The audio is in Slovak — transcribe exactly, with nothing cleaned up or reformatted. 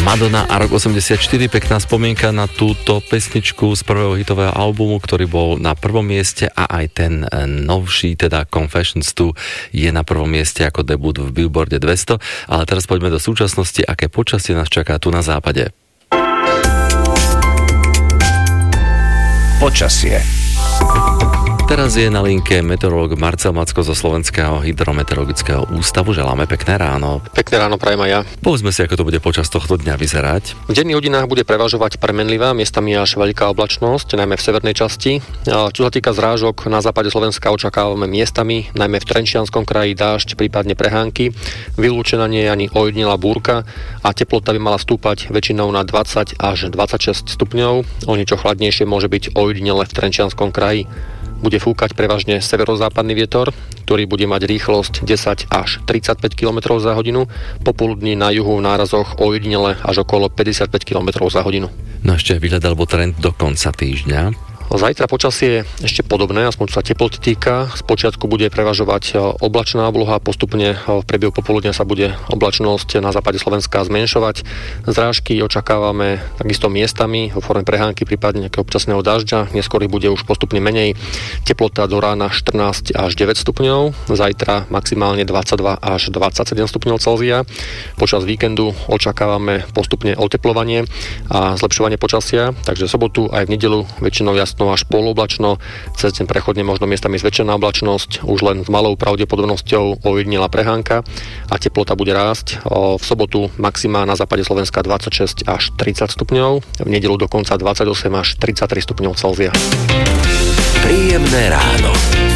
Madonna a rok osemdesiatštyri, pekná spomienka na túto pesničku z prvého hitového albumu, ktorý bol na prvom mieste, a aj ten novší, teda Confessions dva, je na prvom mieste ako debut v Billboarde dvesto. Ale teraz poďme do súčasnosti, aké počasie nás čaká tu na západe. Počasie. Teraz je na linke meteorológ Marcel Macko zo Slovenského hydrometeorologického ústavu. Želáme pekné ráno. Pekné ráno prajem aj ja. Povedzme si, ako to bude počas tohto dňa vyzerať. V denných hodinách bude prevažovať premenlivá, miestami až veľká oblačnosť, najmä v severnej časti. Čo sa týka zrážok, na západe Slovenska očakávame miestami, najmä v Trenčianskom kraji dážď, prípadne prehánky. Vylúčená nie je ani ojedinelá búrka a teplota by mala stúpať väčšinou na dvadsať až dvadsaťšesť stupňov. O niečo chladnejšie môže byť ojedinele v Trenčianskom kraji. Bude fúkať prevažne severozápadný vietor, ktorý bude mať rýchlosť desať až tridsaťpäť kilometrov za hodinu. Popoludní na juhu v nárazoch ojedinele až okolo päťdesiatpäť kilometrov za hodinu. No ešte výhľad alebo trend do konca týždňa. Zajtra počasie je ešte podobné, aspoň čo sa teploty týka. Spočiatku bude prevažovať oblačná obloha, postupne v priebehu popoludňa sa bude oblačnosť na západe Slovenska zmenšovať. Zrážky očakávame takisto miestami vo forme prehánky, prípadne nejakého občasného dažďa. Neskôr bude už postupne menej. Teplota do rána štrnásť až deväť stupňov, zajtra maximálne dvadsaťdva až dvadsaťsedem stupňov Celzia. Počas víkendu očakávame postupne oteplovanie a zlepšovanie počasia, takže v sobotu aj v nedeľu väčšinou jasno až poloblačno, cez deň prechodne možno miestami zväčšená oblačnosť, už len s malou pravdepodobnosťou ojedinelá prehánka a teplota bude rásť. V sobotu maximá na západe Slovenska dvadsaťšesť až tridsať stupňov, v nedeľu dokonca dvadsaťosem až tridsaťtri stupňov Celzia. Príjemné ráno.